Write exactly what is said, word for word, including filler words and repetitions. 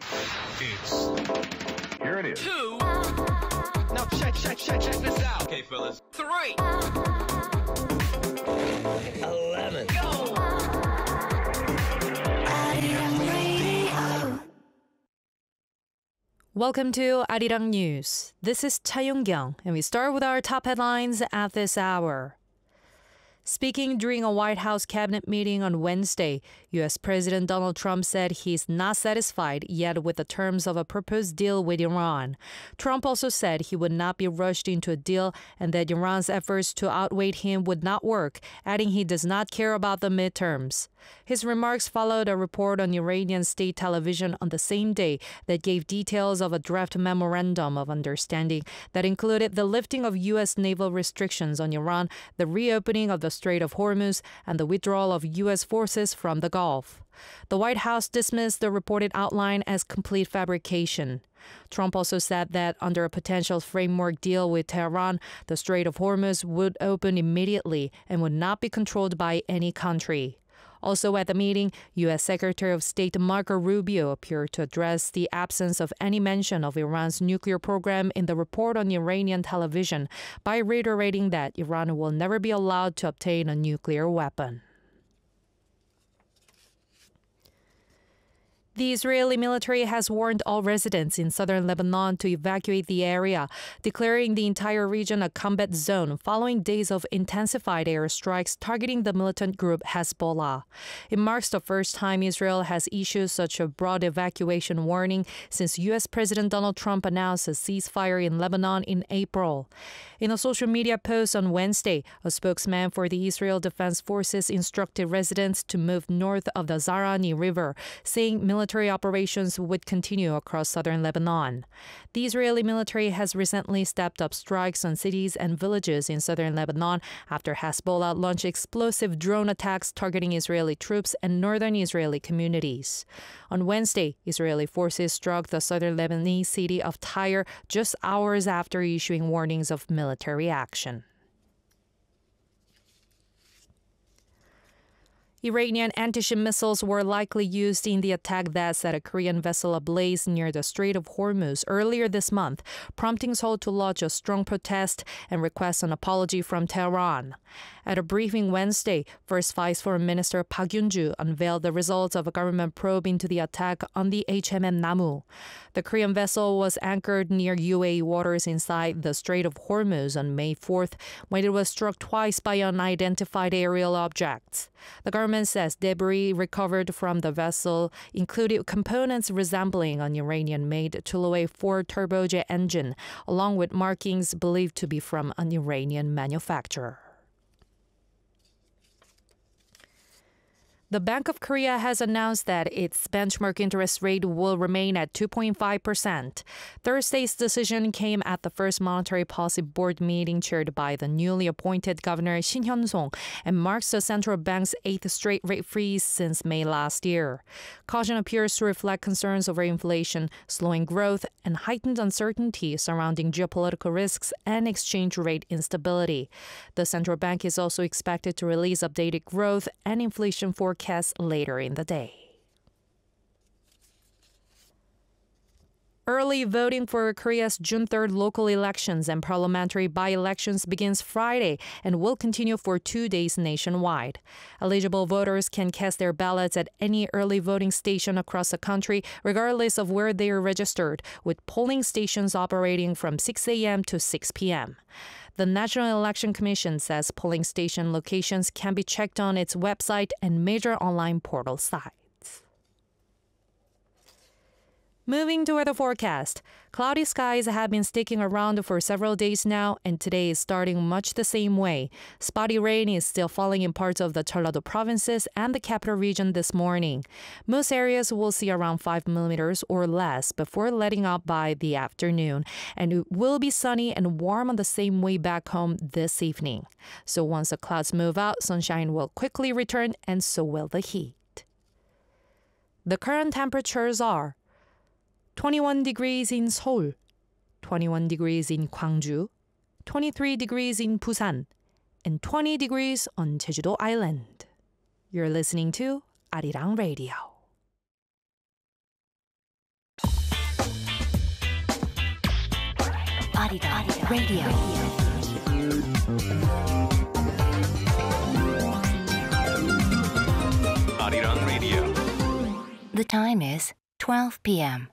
It's Here it is. two. Now check, check, check, check this out. Okay, fellas. Three. Eleven. Go. Welcome to Arirang News. This is Cha Yong-kyung, and we start with our top headlines at this hour. Speaking during a White House cabinet meeting on Wednesday, U S President Donald Trump said he's not satisfied yet with the terms of a proposed deal with Iran. Trump also said he would not be rushed into a deal and that Iran's efforts to outweigh him would not work, adding he does not care about the midterms. His remarks followed a report on Iranian state television on the same day that gave details of a draft memorandum of understanding that included the lifting of U S naval restrictions on Iran, the reopening of the Strait of Hormuz, and the withdrawal of U S forces from the Gulf. The White House dismissed the reported outline as complete fabrication. Trump also said that under a potential framework deal with Tehran, the Strait of Hormuz would open immediately and would not be controlled by any country. Also at the meeting, U S Secretary of State Marco Rubio appeared to address the absence of any mention of Iran's nuclear program in the report on Iranian television by reiterating that Iran will never be allowed to obtain a nuclear weapon. The Israeli military has warned all residents in southern Lebanon to evacuate the area, declaring the entire region a combat zone following days of intensified airstrikes targeting the militant group Hezbollah. It marks the first time Israel has issued such a broad evacuation warning since U S President Donald Trump announced a ceasefire in Lebanon in April. In a social media post on Wednesday, a spokesman for the Israel Defense Forces instructed residents to move north of the Zarani River, saying military Military operations would continue across southern Lebanon. The Israeli military has recently stepped up strikes on cities and villages in southern Lebanon after Hezbollah launched explosive drone attacks targeting Israeli troops and northern Israeli communities. On Wednesday, Israeli forces struck the southern Lebanese city of Tyre just hours after issuing warnings of military action. Iranian anti-ship missiles were likely used in the attack that set a Korean vessel ablaze near the Strait of Hormuz earlier this month, prompting Seoul to launch a strong protest and request an apology from Tehran. At a briefing Wednesday, First Vice Foreign Minister Park Yun-ju unveiled the results of a government probe into the attack on the H M M Namu. The Korean vessel was anchored near U A E waters inside the Strait of Hormuz on May fourth when it was struck twice by unidentified aerial objects. The government says debris recovered from the vessel included components resembling an Iranian-made Tuluay four turbojet engine, along with markings believed to be from an Iranian manufacturer. The Bank of Korea has announced that its benchmark interest rate will remain at two point five percent. Thursday's decision came at the first Monetary Policy Board meeting chaired by the newly appointed Governor Shin Hyun-song and marks the central bank's eighth straight rate freeze since May last year. Caution appears to reflect concerns over inflation, slowing growth, and heightened uncertainty surrounding geopolitical risks and exchange rate instability. The central bank is also expected to release updated growth and inflation forecasts later in the day. Early voting for Korea's June third local elections and parliamentary by-elections begins Friday and will continue for two days nationwide. Eligible voters can cast their ballots at any early voting station across the country, regardless of where they are registered, with polling stations operating from six a.m. to six p.m. The National Election Commission says polling station locations can be checked on its website and major online portal sites. Moving to weather forecast. Cloudy skies have been sticking around for several days now, and today is starting much the same way. Spotty rain is still falling in parts of the Jeollado provinces and the capital region this morning. Most areas will see around five millimeters or less before letting up by the afternoon, and it will be sunny and warm on the same way back home this evening. So once the clouds move out, sunshine will quickly return, and so will the heat. The current temperatures are twenty-one degrees in Seoul, twenty-one degrees in Gwangju, twenty-three degrees in Busan, and twenty degrees on Jeju-do Island. You're listening to Arirang Radio. Arirang Radio. Arirang Radio. The time is twelve p m